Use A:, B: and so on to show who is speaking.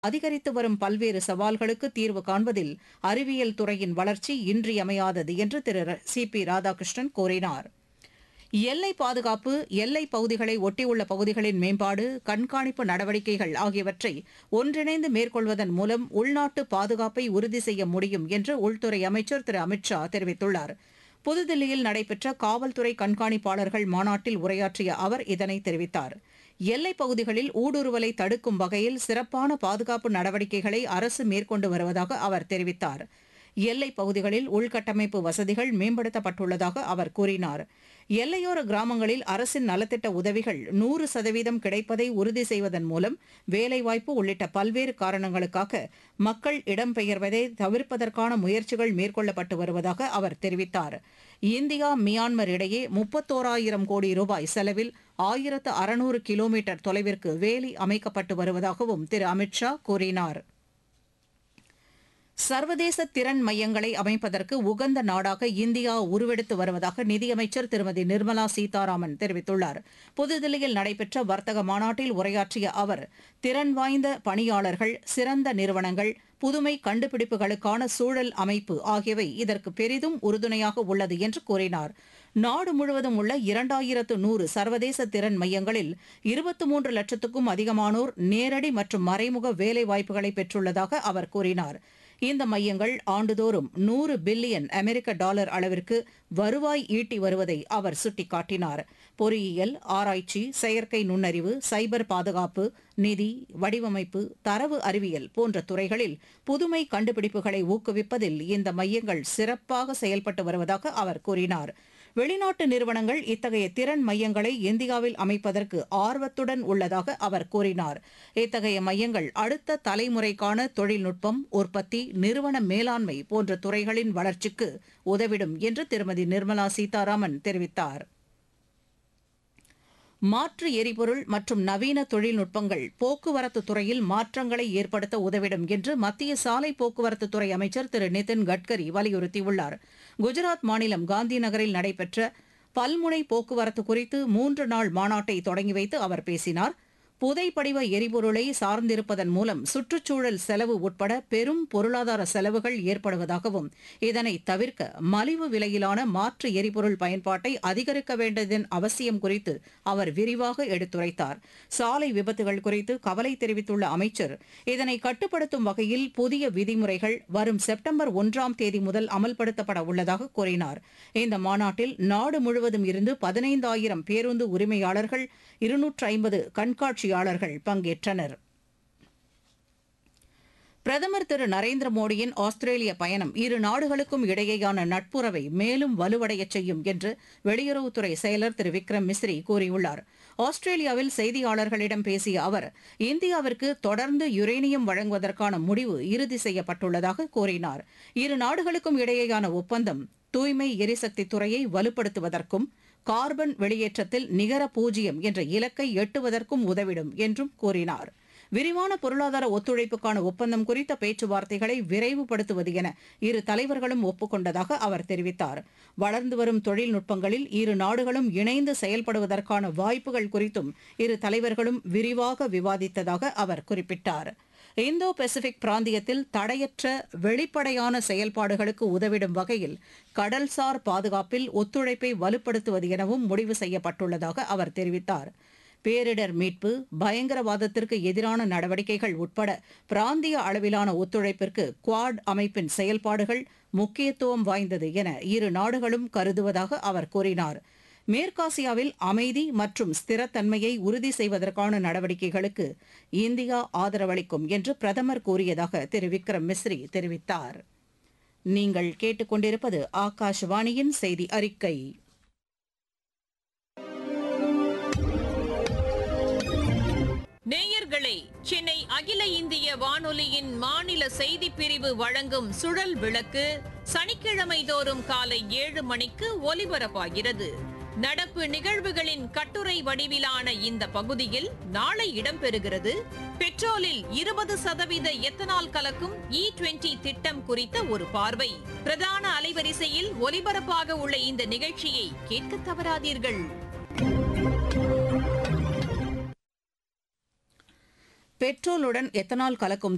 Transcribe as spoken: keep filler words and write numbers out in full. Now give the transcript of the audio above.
A: அதிகரித்து வரும் பல்வேறு சவால்களுக்கு தீர்வு காண்பதில் அறிவியல் துறையின் வளர்ச்சி இன்றியமையாதது என்று திரு சி பி ராதாகிருஷ்ணன் கூறினார். எல்லை பாதுகாப்பு, எல்லைப் பகுதிகளை ஒட்டியுள்ள பகுதிகளின் மேம்பாடு, கண்காணிப்பு நடவடிக்கைகள் ஆகியவற்றை ஒன்றிணைந்து மேற்கொள்வதன் மூலம் உள்நாட்டு பாதுகாப்பை உறுதி செய்ய முடியும் என்று உள்துறை அமைச்சர் திரு அமித் ஷா தெரிவித்துள்ளார். புதுதில்லியில் நடைபெற்ற காவல்துறை கண்காணிப்பாளர்கள் மாநாட்டில் உரையாற்றிய அவர் இதனை தெரிவித்தார். எல்லைப் பகுதிகளில் ஊடுருவலை தடுக்கும் வகையில் சிறப்பான பாதுகாப்பு நடவடிக்கைகளை அரசு மேற்கொண்டு வருவதாக அவர் தெரிவித்தார். எல்லைப் பகுதிகளில் உள்கட்டமைப்பு வசதிகள் மேம்படுத்தப்பட்டுள்ளதாக அவர் கூறினார். எல்லையோர கிராமங்களில் அரசின் நலத்திட்ட உதவிகள் நூறு சதவீதம் கிடைப்பதை உறுதி செய்வதன் மூலம் வேலைவாய்ப்பு உள்ளிட்ட பல்வேறு காரணங்களுக்காக மக்கள் இடம்பெயர்வதை தவிர்ப்பதற்கான முயற்சிகள் மேற்கொள்ளப்பட்டு வருவதாக அவர் தெரிவித்தார். இந்தியா மியான்மர் இடையே முப்பத்தோராயிரம் கோடி ரூபாய் செலவில் ஆயிரத்து அறுநூறு கிலோமீட்டர் தொலைவிற்கு வேலி அமைக்கப்பட்டு வருவதாகவும் திரு அமித் ஷா கூறினார். சர்வதேச திறன் மையங்களை அமைப்பதற்கு உகந்த நாடாக இந்தியா உருவெடுத்து வருவதாக நிதியமைச்சர் திருமதி நிர்மலா சீதாராமன் தெரிவித்துள்ளார். புதுதில்லியில் நடைபெற்ற வர்த்தக மாநாட்டில் உரையாற்றிய அவர், திறன் வாய்ந்த பணியாளர்கள், சிறந்த நிறுவனங்கள், புதுமை கண்டுபிடிப்புகளுக்கான சூழல் அமைப்பு ஆகியவை இதற்கு பெரிதும் உறுதுணையாக உள்ளது என்று கூறினார். நாடு முழுவதும் உள்ள இரண்டாயிரத்து நூறு சர்வதேச திறன் மையங்களில் இருபத்தி மூன்று லட்சத்துக்கும் அதிகமானோர் நேரடி மற்றும் மறைமுக வேலைவாய்ப்புகளை பெற்றுள்ளதாக அவர் கூறினார். இந்த மையங்கள் ஆண்டுதோறும் நூறு பில்லியன் அமெரிக்க டாலர் அளவிற்கு வருவாய் ஈட்டி வருவதை அவர் சுட்டிக்காட்டினார். பொறியியல், ஆராய்ச்சி, செயற்கை நுண்ணறிவு, சைபர் பாதுகாப்பு, நிதி, வடிவமைப்பு, தரவு அறிவியல் போன்ற துறைகளில் புதுமை கண்டுபிடிப்புகளை ஊக்குவிப்பதில் இந்த மையங்கள் சிறப்பாக செயல்பட்டு வருவதாக அவர் கூறினார். வெளிநாட்டு நிறுவனங்கள் இத்தகைய திறன் மையங்களை இந்தியாவில் அமைப்பதற்கு ஆர்வத்துடன் உள்ளதாக அவர் கூறினார். இத்தகைய மையங்கள் அடுத்த தலைமுறைக்கான தொழில்நுட்பம், உற்பத்தி, நிறுவன மேலாண்மை போன்ற துறைகளின் வளர்ச்சிக்கு உதவிடும் என்று திருமதி நிர்மலா சீதாராமன் தெரிவித்தார். மாற்று எரிபொருள் மற்றும் நவீன தொழில்நுட்பங்கள் போக்குவரத்து துறையில் மாற்றங்களை ஏற்படுத்த உதவிடும் என்று மத்திய சாலை போக்குவரத்துத்துறை அமைச்சர் திரு நிதின் கட்கரி வலியுறுத்தியுள்ளார். குஜராத் மாநிலம் காந்தி நகரில் நடைபெற்ற பல்முனை போக்குவரத்து குறித்து மூன்று நாள் மாநாட்டை தொடங்கி வைத்து அவர் பேசினார். புதைப்படிவ எரிபொருளை சார்ந்திருப்பதன் மூலம் சுற்றுச்சூழல் செலவு உட்பட பெரும் பொருளாதார செலவுகள் ஏற்படுவதாகவும் இதனை தவிர்க்க மலிவு விலையிலான மாற்று எரிபொருள் பயன்பாட்டை அதிகரிக்க வேண்டியதன் அவசியம் குறித்து அவர் விரிவாக எடுத்துரைத்தார். சாலை விபத்துகள் குறித்து கவலை தெரிவித்துள்ள அமைச்சர், இதனை கட்டுப்படுத்தும் வகையில் புதிய விதிமுறைகள் வரும் செப்டம்பர் ஒன்றாம் தேதி முதல் அமல்படுத்தப்பட உள்ளதாக கூறினார். இந்த மாநாட்டில் நாடு முழுவதும் இருந்து பதினைந்தாயிரம் பேருந்து உரிமையாளர்கள், இருநூற்று ஐம்பது கண்காட்சியாளர்கள் பங்கேற்றனர். பிரதமர் திரு நரேந்திர மோடியின் ஆஸ்திரேலிய பயணம் இரு நாடுகளுக்கும் இடையேயான நட்புறவை மேலும் வலுவடையச் செய்யும் என்று வெளியுறவுத்துறை செயலர் திரு விக்ரம் மிஸ்ரி கூறியுள்ளார். ஆஸ்திரேலியாவில் செய்தியாளர்களிடம் பேசிய அவர், இந்தியாவிற்கு தொடர்ந்து யுரேனியம் வழங்குவதற்கான முடிவு இறுதி செய்யப்பட்டுள்ளதாக கூறினார். இரு நாடுகளுக்கும் இடையேயான ஒப்பந்தம் தூய்மை எரிசக்தி துறையை வலுப்படுத்துவதற்கும் கார்பன் வெளியேற்றத்தில் நிகர பூஜ்ஜியம் என்ற இலக்கை எட்டுவதற்கும் உதவிடும் என்றும் கூறினார். விரிவான பொருளாதார ஒத்துழைப்புக்கான ஒப்பந்தம் குறித்த பேச்சுவார்த்தைகளை விரைவுபடுத்துவது என இரு தலைவர்களும் ஒப்புக்கொண்டதாக அவர் தெரிவித்தார். வளர்ந்து வரும் தொழில்நுட்பங்களில் இரு நாடுகளும் இணைந்து செயல்படுவதற்கான வாய்ப்புகள் குறித்தும் இரு தலைவர்களும் விரிவாக விவாதித்ததாக அவர் குறிப்பிட்டார். இந்தோ பசிபிக் பிராந்தியத்தில் தடையற்ற வெளிப்படையான செயல்பாடுகளுக்கு உதவிடும் வகையில் கடல்சார் பாதுகாப்பில் ஒத்துழைப்பை வலுப்படுத்துவது எனவும் முடிவு செய்யப்பட்டுள்ளதாக அவர் தெரிவித்தார். பேரிடர் மீட்பு, பயங்கரவாதத்திற்கு எதிரான நடவடிக்கைகள் உட்பட பிராந்திய அளவிலான ஒத்துழைப்பிற்கு குவாட் அமைப்பின் செயல்பாடுகள் முக்கியத்துவம் வாய்ந்தது என இரு நாடுகளும் கருதுவதாக அவர் கூறினார். மேற்காசியாவில் அமைதி மற்றும் ஸ்திரத்தன்மையை உறுதி செய்வதற்கான நடவடிக்கைகளுக்கு இந்தியா ஆதரவளிக்கும் என்று பிரதமர் கூறியதாக திரு விக்ரம் மிஸ்ரி தெரிவித்தார். நீங்கள் கேட்டுக்கொண்டிருப்பது ஆகாஷவாணியின் செய்தி அறிக்கை.
B: நேயர்களே, சென்னை அகில இந்திய வானொலியின் மாநில செய்திப் பிரிவு வழங்கும் சுழல் விளக்கு சனிக்கிழமை தோறும் காலை ஏழு மணிக்கு ஒலிபரப்பாகிறது. நடப்பு நிகழ்வுகளின் கட்டுரை வடிவிலான இந்த பகுதியில் நாளை இடம்பெறுகிறது பெட்ரோலில் இருபது சதவீத எத்தனால் கலக்கும் இ டுவெண்டி திட்டம் குறித்த ஒரு பார்வை. பிரதான அலைவரிசையில் ஒலிபரப்பாக உள்ள இந்த நிகழ்ச்சியை கேட்க தவறாதீர்கள்.
A: பெட்ரோலுடன் எத்தனால் கலக்கும்